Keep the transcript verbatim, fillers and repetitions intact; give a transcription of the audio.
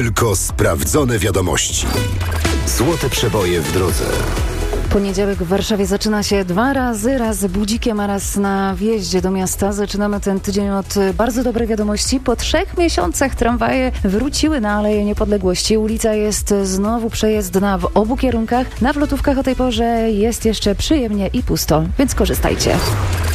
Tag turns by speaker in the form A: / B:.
A: Tylko sprawdzone wiadomości. Złote przeboje w drodze.
B: Poniedziałek w Warszawie zaczyna się dwa razy, raz budzikiem, a raz na wjeździe do miasta. Zaczynamy ten tydzień od bardzo dobrej wiadomości. Po trzech miesiącach tramwaje wróciły na Aleję Niepodległości. Ulica jest znowu przejezdna w obu kierunkach. Na wlotówkach o tej porze jest jeszcze przyjemnie i pusto, więc korzystajcie.